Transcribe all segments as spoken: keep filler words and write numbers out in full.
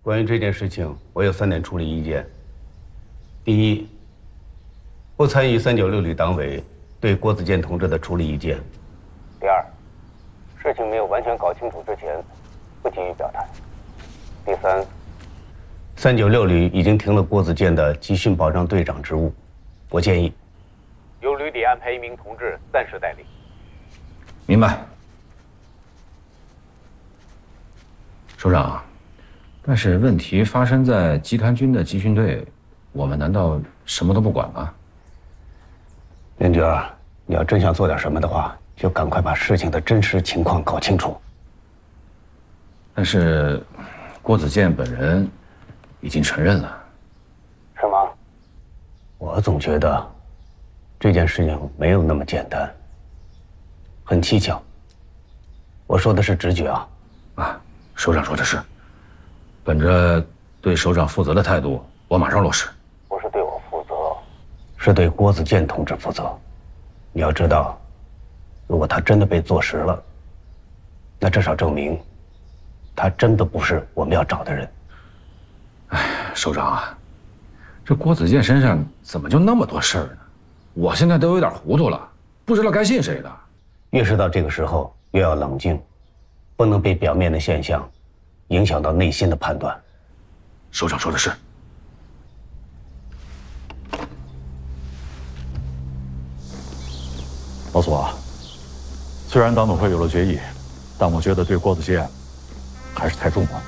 关于这件事情，我有三点处理意见。第一，不参与三九六旅党委对郭子健同志的处理意见。第二，事情没有完全搞清楚之前，不急于表态。第三，三九六旅已经停了郭子健的集训保障队长职务，我建议由旅里安排一名同志暂时代理。 明白。首长，但是问题发生在集团军的集训队，我们难道什么都不管吗？ 任娟，你要真想做点什么的话，就赶快把事情的真实情况搞清楚。 但是郭子健本人已经承认了。 是吗？我总觉得这件事情没有那么简单，很蹊跷。我说的是直觉啊。 啊，首长说的是。本着对首长负责的态度，我马上落实。 不是对我负责，是对郭子健同志负责。你要知道，如果他真的被坐实了，那至少证明他真的不是我们要找的人。 哎，首长啊，这郭子健身上怎么就那么多事儿呢？我现在都有点糊涂了，不知道该信谁的。 越是到这个时候，越要冷静，不能被表面的现象影响到内心的判断。 首长说的是。 老左，虽然党总会有了决议，但我觉得对郭子健还是太重了。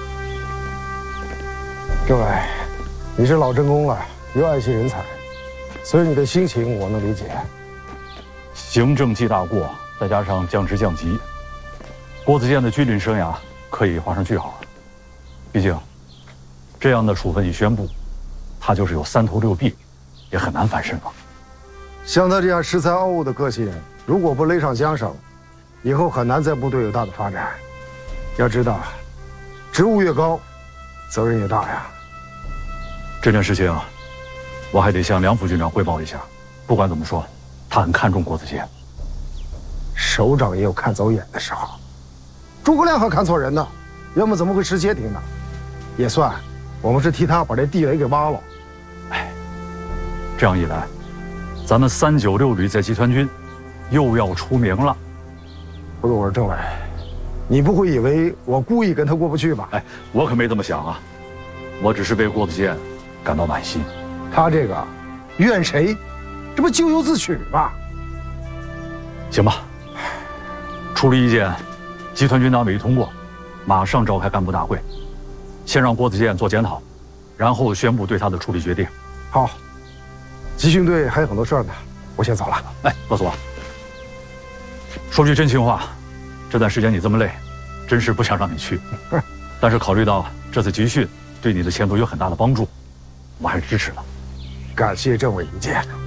政委，你是老政工了，又爱惜人才，所以你的心情我能理解。 行政记大过，再加上降职降级，郭子健的军旅生涯可以画上句号了。毕竟，这样的处分一宣布，他就是有三头六臂，也很难翻身了。 像他这样恃才傲物的个性，如果不勒上缰绳，以后很难在部队有大的发展。要知道，职务越高，责任越大呀。 这件事情，我还得向梁副军长汇报一下。不管怎么说，他很看重郭子健。 首长也有看走眼的时候，诸葛亮还看错人呢，要么怎么会失街亭呢？也算，我们是替他把这地雷给挖了。 哎，这样一来，咱们三九六旅在集团军又要出名了。 不是，我说政委，你不会以为我故意跟他过不去吧？ 哎，我可没这么想啊，我只是为郭子健感到惋惜。 他这个怨谁？这不咎由自取吗？ 行吧，处理意见，集团军党委一通过，马上召开干部大会，先让郭子健做检讨，然后宣布对他的处理决定。 好，集训队还有很多事儿呢，我先走了。 哎，老左，说句真心话，这段时间你这么累，真是不想让你去。但是考虑到这次集训对你的前途有很大的帮助，我还是支持了。 感谢政委一见。